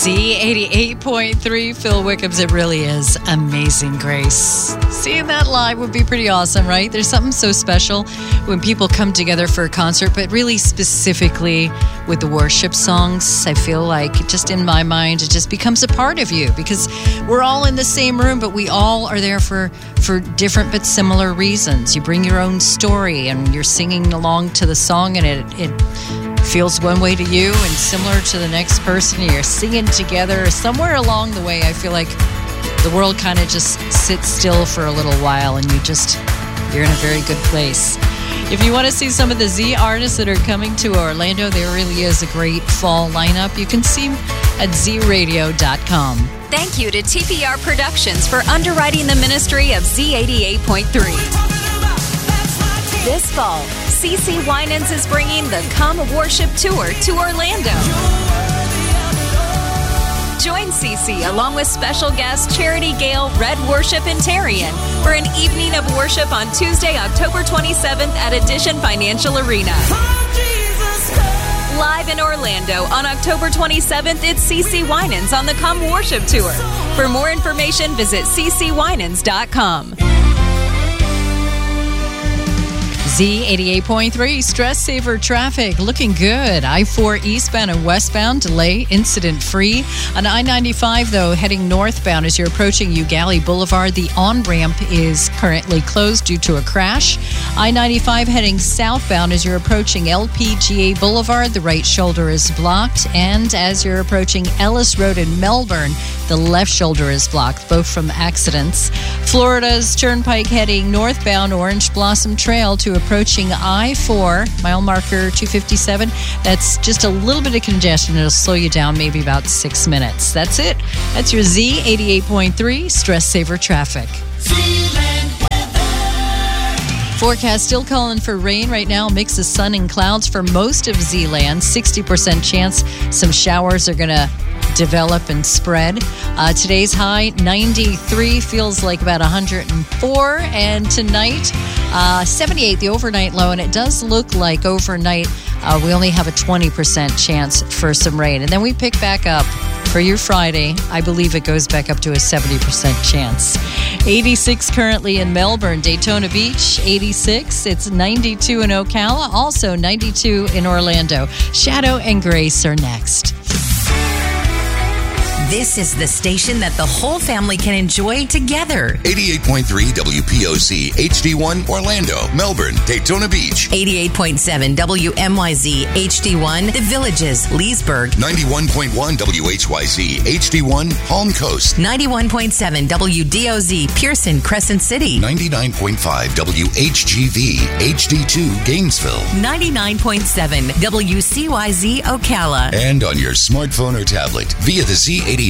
Z88.3, Phil Wickham's It Really Is Amazing Grace. Seeing that live would be pretty awesome, right? There's something so special when people come together for a concert, but really specifically with the worship songs. I feel like just in my mind, it just becomes a part of you because we're all in the same room, but we all are there for different but similar reasons. You bring your own story and you're singing along to the song, and it feels one way to you and similar to the next person. You're singing together. Somewhere along the way, I feel like the world kind of just sits still for a little while and you're in a very good place. If you want to see some of the Z artists that are coming to Orlando, there really is a great fall lineup. You can see them at zradio.com. Thank you to TPR Productions for underwriting the ministry of Z88.3. This fall, CeCe Winans is bringing the Come Worship Tour to Orlando. Join CeCe along with special guest Charity Gale, Red Worship, and Tarian for an evening of worship on Tuesday, October 27th at Addition Financial Arena. Live in Orlando on October 27th, it's CeCe Winans on the Come Worship Tour. For more information, visit ccwinans.com. Z88.3, stress saver traffic looking good. I-4 eastbound and westbound, delay incident free. On I-95, though, heading northbound as you're approaching Ugali Boulevard, the on-ramp is currently closed due to a crash. I-95 heading southbound as you're approaching LPGA Boulevard, the right shoulder is blocked. And as you're approaching Ellis Road in Melbourne, the left shoulder is blocked, both from accidents. Florida's Turnpike heading northbound, Orange Blossom Trail to approaching I-4, mile marker 257. That's just a little bit of congestion. It'll slow you down maybe about 6 minutes. That's it. That's your Z88.3 stress saver traffic. Forecast still calling for rain right now. Mix of sun and clouds for most of Z-land. 60% chance some showers are going to develop and spread. Today's high, 93, feels like about 104. And tonight, 78, the overnight low. And it does look like overnight we only have a 20% chance for some rain. And then we pick back up for your Friday. I believe it goes back up to a 70% chance. 86 currently in Melbourne, Daytona Beach, 86. It's 92 in Ocala, also 92 in Orlando. Shadow and Grace are next. This is the station that the whole family can enjoy together. 88.3 WPOC HD1 Orlando, Melbourne, Daytona Beach. 88.7 WMYZ HD1 The Villages, Leesburg. 91.1 WHYZ HD1 Palm Coast. 91.7 WDOZ Pearson, Crescent City. 99.5 WHGV HD2 Gainesville. 99.7 WCYZ Ocala. And on your smartphone or tablet via the Z88